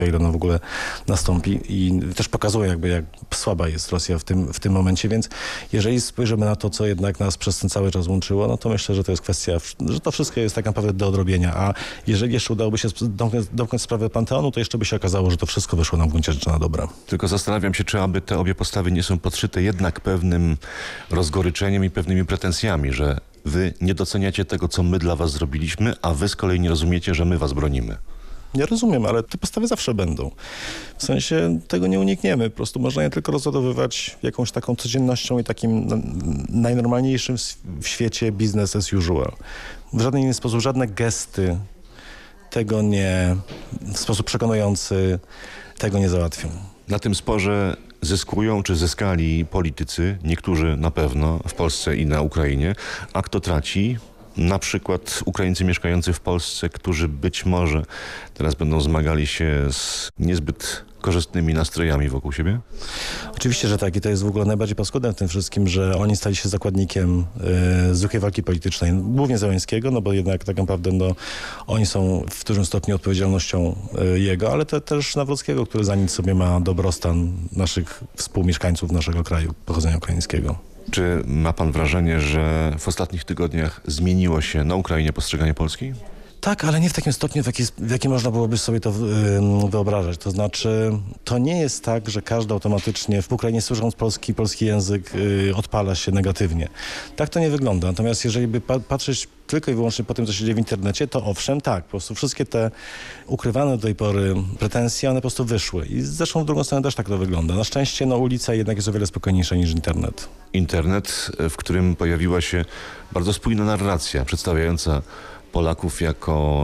ile ona w ogóle nastąpi i też pokazuje jakby jak słaba jest Rosja w tym momencie, więc jeżeli spojrzymy na to, co jednak nas przez ten cały czas łączyło, no to myślę, że to jest kwestia, że to wszystko jest tak naprawdę do odrobienia, a jeżeli jeszcze udałoby się domknąć sprawę Panteonu, to jeszcze by się okazało, że to wszystko wyszło nam w gruncie rzeczy na dobre. Tylko zastanawiam się, czy aby te obie postawy nie są podszyte jednak pewnym rozgoryczeniem i pewnymi pretensjami, że wy nie doceniacie tego, co my dla was zrobiliśmy, a wy z kolei nie rozumiecie, że my was bronimy. Ja rozumiem, ale te postawy zawsze będą. W sensie tego nie unikniemy. Po prostu można je tylko rozładowywać jakąś taką codziennością i takim najnormalniejszym w świecie business as usual. W żaden inny sposób, żadne gesty tego nie, w sposób przekonujący tego nie załatwią. Na tym sporze zyskują czy zyskali politycy, niektórzy na pewno w Polsce i na Ukrainie, a kto traci? Na przykład Ukraińcy mieszkający w Polsce, którzy być może teraz będą zmagali się z niezbyt korzystnymi nastrojami wokół siebie? Oczywiście, że tak i to jest w ogóle najbardziej paskudne w tym wszystkim, że oni stali się zakładnikiem zwykłej walki politycznej, głównie Zełenskiego, no bo jednak tak naprawdę no, oni są w dużym stopniu odpowiedzialnością jego, ale też Nawrockiego, który za nic sobie ma dobrostan naszych współmieszkańców naszego kraju pochodzenia ukraińskiego. Czy ma pan wrażenie, że w ostatnich tygodniach zmieniło się na Ukrainie postrzeganie Polski? Tak, ale nie w takim stopniu, w jakim można byłoby sobie to wyobrażać. To znaczy, to nie jest tak, że każdy automatycznie w Ukrainie słysząc polski język odpala się negatywnie. Tak to nie wygląda. Natomiast jeżeli by patrzeć tylko i wyłącznie po tym, co się dzieje w internecie, to owszem, tak, po prostu wszystkie te ukrywane do tej pory pretensje, one po prostu wyszły. I zresztą w drugą stronę też tak to wygląda. Na szczęście no, ulica jednak jest o wiele spokojniejsza niż internet. Internet, w którym pojawiła się bardzo spójna narracja przedstawiająca Polaków jako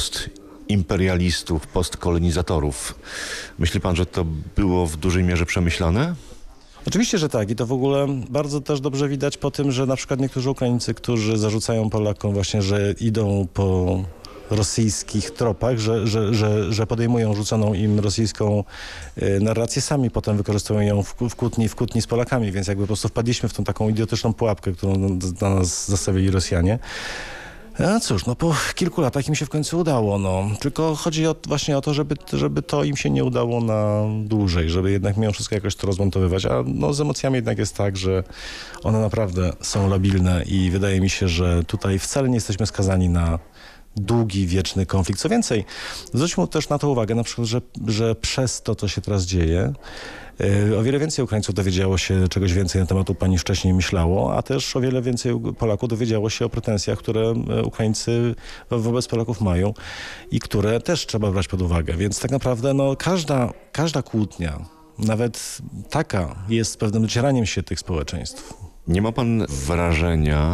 postimperialistów, postkolonizatorów. Myśli pan, że to było w dużej mierze przemyślane? Oczywiście, że tak i to w ogóle bardzo też dobrze widać po tym, że na przykład niektórzy Ukraińcy, którzy zarzucają Polakom właśnie, że idą po rosyjskich tropach, że podejmują rzuconą im rosyjską narrację, sami potem wykorzystują ją w kłótni z Polakami, więc jakby po prostu wpadliśmy w tą taką idiotyczną pułapkę, którą na nas zastawili Rosjanie. A cóż, no po kilku latach im się w końcu udało, no. Tylko chodzi właśnie o to, żeby to im się nie udało na dłużej, żeby jednak mimo wszystko jakoś to rozmontowywać, a no z emocjami jednak jest tak, że one naprawdę są labilne i wydaje mi się, że tutaj wcale nie jesteśmy skazani na długi, wieczny konflikt. Co więcej, zwróćmy też na to uwagę, na przykład, że przez to, co się teraz dzieje, o wiele więcej Ukraińców dowiedziało się czegoś więcej na temat UPA niż wcześniej myślało, a też o wiele więcej Polaków dowiedziało się o pretensjach, które Ukraińcy wobec Polaków mają i które też trzeba brać pod uwagę. Więc tak naprawdę no, każda kłótnia, nawet taka, jest pewnym docieraniem się tych społeczeństw. Nie ma pan wrażenia,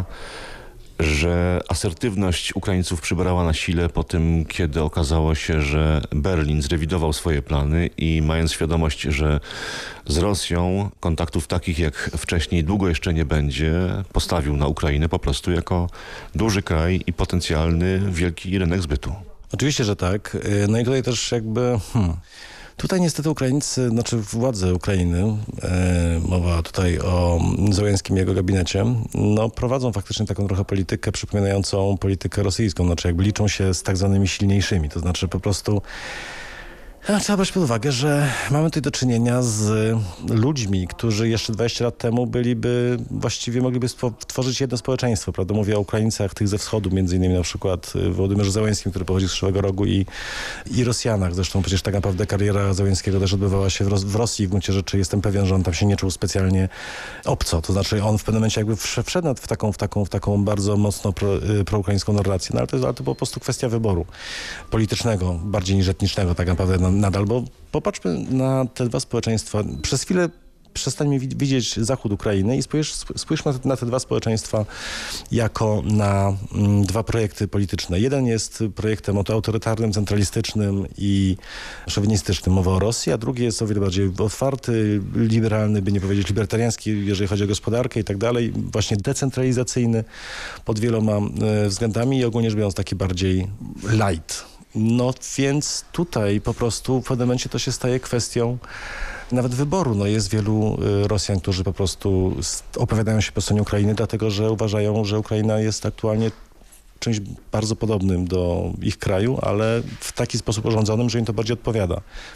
że asertywność Ukraińców przybrała na sile po tym, kiedy okazało się, że Berlin zrewidował swoje plany i mając świadomość, że z Rosją kontaktów takich jak wcześniej długo jeszcze nie będzie, postawił na Ukrainę po prostu jako duży kraj i potencjalny wielki rynek zbytu? Oczywiście, że tak. No i tutaj też jakby... Tutaj niestety Ukraińcy, znaczy władze Ukrainy, mowa tutaj o Zełenskim i jego gabinecie, no prowadzą faktycznie taką trochę politykę przypominającą politykę rosyjską, znaczy jakby liczą się z tak zwanymi silniejszymi, to znaczy po prostu trzeba brać pod uwagę, że mamy tutaj do czynienia z ludźmi, którzy jeszcze 20 lat temu właściwie mogliby tworzyć jedno społeczeństwo, prawda? Mówię o Ukraińcach tych ze wschodu, między innymi na przykład Wołodymyrze Zełenskim, który pochodzi z Krzywego Rogu i Rosjanach. Zresztą przecież tak naprawdę kariera Zełenskiego też odbywała się w Rosji. W gruncie rzeczy jestem pewien, że on tam się nie czuł specjalnie obco. To znaczy on w pewnym momencie jakby wszedł w taką bardzo mocno proukraińską narrację, no ale to po prostu kwestia wyboru politycznego, bardziej niż etnicznego tak naprawdę nadal, bo popatrzmy na te dwa społeczeństwa. Przez chwilę przestańmy widzieć zachód Ukrainy i spójrzmy na te dwa społeczeństwa jako na dwa projekty polityczne. Jeden jest projektem autorytarnym, centralistycznym i szowinistycznym, mowa o Rosji, a drugi jest o wiele bardziej otwarty, liberalny, by nie powiedzieć libertariański, jeżeli chodzi o gospodarkę i tak dalej, właśnie decentralizacyjny pod wieloma względami i ogólnie rzecz biorąc taki bardziej light. No więc tutaj po prostu w pewnym momencie to się staje kwestią nawet wyboru. No jest wielu Rosjan, którzy po prostu opowiadają się po stronie Ukrainy, dlatego że uważają, że Ukraina jest aktualnie czymś bardzo podobnym do ich kraju, ale w taki sposób urządzonym, że im to bardziej odpowiada.